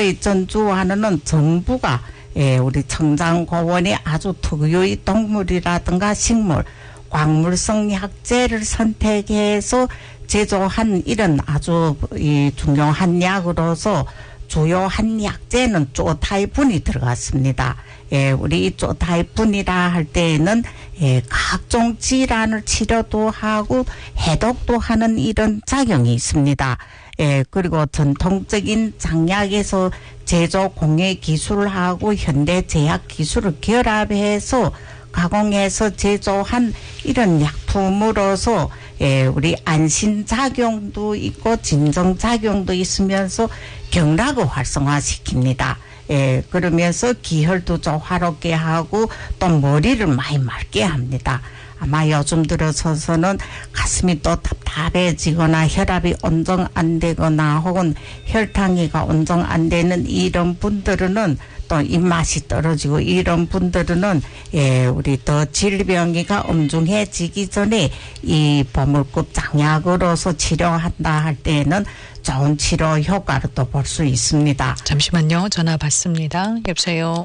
치수의 전주환은 정부가 우리 청장고원이 아주 특유의 동물이라든가 식물, 광물성 약재를 선택해서 제조한 이런 아주 중요한 약으로서 주요한 약재는 쪼타이분이 들어갔습니다. 우리 쪼타이분이라 할 때에는 각종 질환을 치료도 하고 해독도 하는 이런 작용이 있습니다. 그리고 전통적인 장약에서 제조 공예 기술하고 현대 제약 기술을 결합해서 가공해서 제조한 이런 약품으로서 우리 안심작용도 있고 진정작용도 있으면서 경락을 활성화시킵니다. 그러면서 기혈도 조화롭게 하고 또 머리를 많이 맑게 합니다. 아마 요즘 들어서서는 가슴이 또 답답해지거나 혈압이 온정 안 되거나 혹은 혈당이가 온정 안 되는 이런 분들은 또 입맛이 떨어지고 이런 분들은 우리 더 질병이가 엄중해지기 전에 이 보물급 장약으로서 치료한다 할 때에는 좋은 치료 효과를 또 볼 수 있습니다. 잠시만요. 전화 받습니다. 여보세요.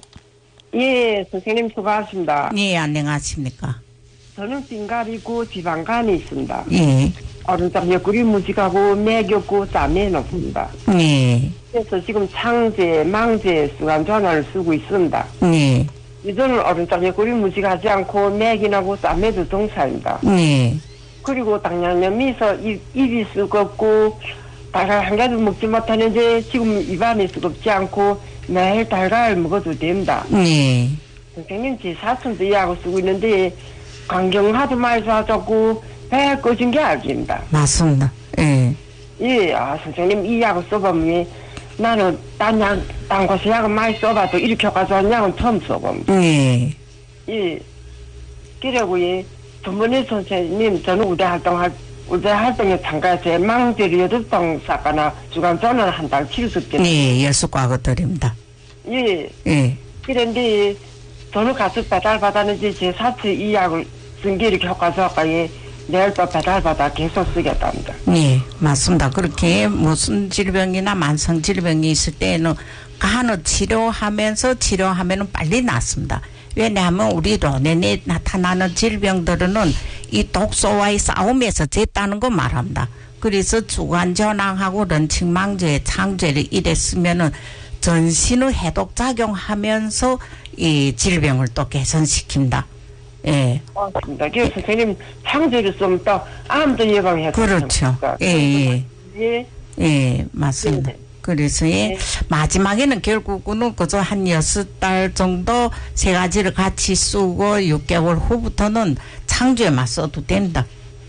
예, 선생님 수고하십니다. 예, 안녕하십니까. 저는 빈갈이고 지방간이 있습니다. 예. 오른쪽 옆구리 무직하고 매겹고 땀에 높습니다. 예. 그래서 지금 창제, 망제, 수간전환을 쓰고 있습니다. 예. 이전은 오른쪽 옆구리 무직하지 않고 매기나고 땀에도 동사입니다. 예. 그리고 당뇨염이 있어 입이 쓰겁고 달걀 한 가지 먹지 못하는데 지금 입안이 쓰겁지 않고 매일 달걀 먹어도 됩니다. 예. 선생님 제 사촌도 이 약을 쓰고 있는데 강경하도 많이 쏴줬고 배 꺼진 게 알깁니다. 맞습니다. 예. 예, 선생님 이 약을 써보면 나는 딴 곳에 약을 많이 써봐도 이렇게 효과좋은 약은 처음 써봅니다. 예. 예. 그리고 전번에 선생님 저는 우대 활동에 참가해서 망제를 8통 쌌거나 주간전을 한 달 치료습니다. 예, 열수과거 드립니다. 예. 예. 그런데 저는 가서 배달받았는지 제 사체 이 약을 쓴 게 이렇게 효과좋을까 내일 또 배달받아 계속 쓰겠답니다. 예, 맞습니다. 그렇게 무슨 질병이나 만성 질병이 있을 때는 간을 치료하면은 빨리 낫습니다. 왜냐하면 우리 론에 나타나는 질병들은 이 독소와의 싸움에서 됐다는 거 말합니다. 그래서 주간전환하고 런칭망제, 창제를 이랬으면은 전신의 해독작용하면서 이 질병을 또 개선시킵니다. 예. 맞습니다. 그래서 선생님 창제를 쓰면 또 암도 예방해서 그렇죠. 예. 예, 맞습니다. 네. 그래서 마지막에는 결국은 그저 한 6달 정도 세 가지를 같이 쓰고 6개월 후부터는 창제만 써도 된다.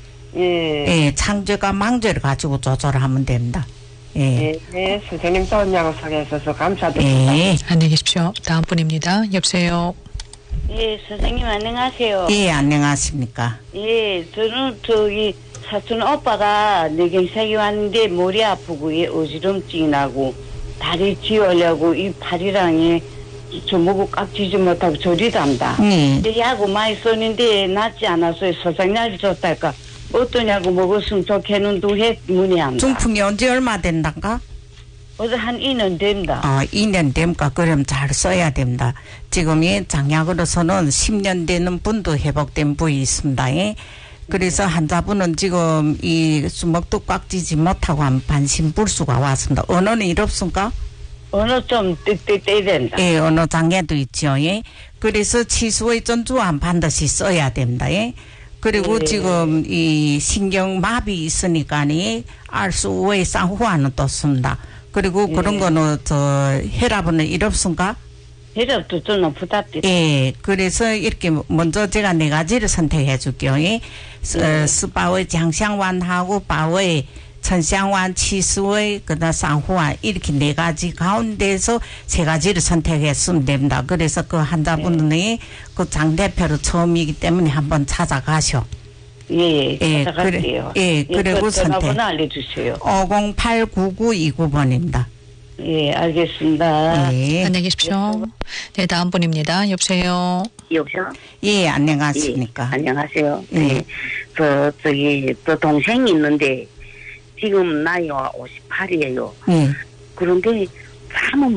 예, 창제가 망제를 가지고 조절하면 됩니다. 예. 네, 선생님 좋은 약을 소개해주셔서 감사드립니다. 예. 안녕히 계십시오. 다음 분입니다. 여보세요. 예, 선생님 안녕하세요. 예, 안녕하십니까. 예, 저는 사촌 오빠가 뇌경색이 왔는데 머리 아프고 어지럼증이 나고 다리 쥐으려고 이 팔이랑 저보고 깍지지 못하고 저리답니다. 근데 약을 많이 썼는데 낫지 않아서 소장약을 줬달까 어떤 약을 먹었으면 좋겠는데 해 문의합니다. 중풍이 언제 얼마 된단가? 어제 한 2년 된다. 2년 됩니까? 그럼 잘 써야 됩니다. 지금 이 장약으로서는 10년 되는 분도 회복된 부위 있습니다. 그래서 환자분은 지금 이 수목도 꽉 쥐지 못하고 한 반신불수가 왔습니다. 언어는 이렇습니까? 언어 좀 떼야 된다. 예, 언어 장애도 있죠. 예. 그래서 치수의 전주환 반드시 써야 됩니다. 예. 그리고 지금 이 신경마비 있으니까니 알수의 쌍후환은 또 씁니다. 그리고 그런 거는 혈압은 이렇습니까? 혈압도 좀 부탁드립니다. 예, 그래서 이렇게 먼저 제가 4가지를 선택해 줄게요. 스바의 장샹환하고 바의 천샹환, 치수의 그다음 쌍후환 이렇게 4가지 가운데서 3가지를 선택했으면 됩니다. 그래서 그 환자분이 그 장대표로 처음이기 때문에 한번 찾아가셔. 예, 찾아갈게요. 그리고 선택. 전화번호 알려주세요. 508-9929번입니다. 예, 알겠습니다. 예. 안녕히 계십시오. 네, 다음 분입니다. 여보세요. 여보세요? 예, 안녕하십니까. 예, 안녕하세요. 예. 네. 저 동생이 있는데, 지금 나이가 58이에요. 예. 그런데, 참